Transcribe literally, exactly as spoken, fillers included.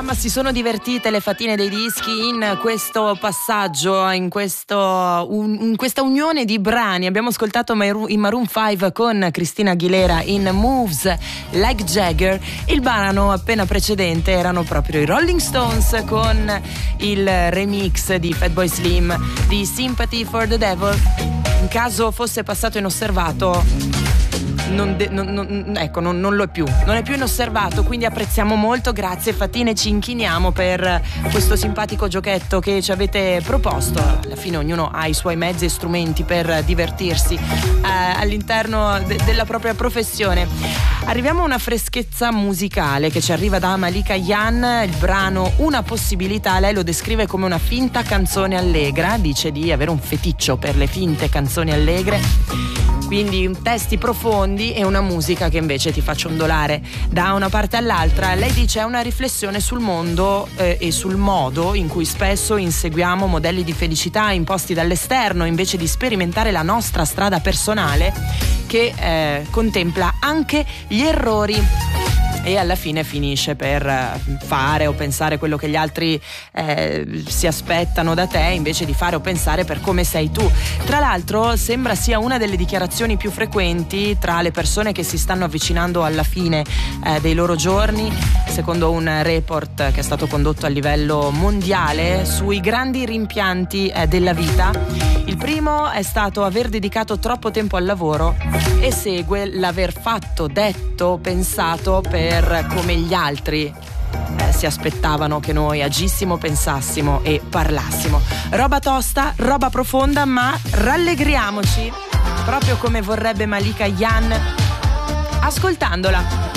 ma si sono divertite le fatine dei dischi in questo passaggio, in, questo, un, in questa unione di brani. Abbiamo ascoltato i Maroon five con Christina Aguilera in Moves Like Jagger. Il brano appena precedente erano proprio i Rolling Stones con il remix di Fatboy Slim di Sympathy for the Devil. In caso fosse passato inosservato, Non, de, non, non, ecco, non, non lo è più, non è più inosservato, quindi apprezziamo molto, grazie Fatine, ci inchiniamo per questo simpatico giochetto che ci avete proposto. Alla fine ognuno ha i suoi mezzi e strumenti per divertirsi eh, all'interno de, della propria professione. Arriviamo a una freschezza musicale che ci arriva da Malika Yan, il brano Una possibilità. Lei lo descrive come una finta canzone allegra, dice di avere un feticcio per le finte canzoni allegre. Quindi testi profondi e una musica che invece ti fa ciondolare da una parte all'altra. Lei dice è una riflessione sul mondo eh, e sul modo in cui spesso inseguiamo modelli di felicità imposti dall'esterno invece di sperimentare la nostra strada personale che eh, contempla anche gli errori. E alla fine finisce per fare o pensare quello che gli altri eh, si aspettano da te, invece di fare o pensare per come sei tu. Tra l'altro sembra sia una delle dichiarazioni più frequenti tra le persone che si stanno avvicinando alla fine eh, dei loro giorni, secondo un report che è stato condotto a livello mondiale sui grandi rimpianti eh, della vita. Il primo è stato aver dedicato troppo tempo al lavoro e segue l'aver fatto, detto, pensato per come gli altri eh, si aspettavano che noi agissimo, pensassimo e parlassimo. Roba tosta, roba profonda, ma rallegriamoci proprio come vorrebbe Malika Yan ascoltandola.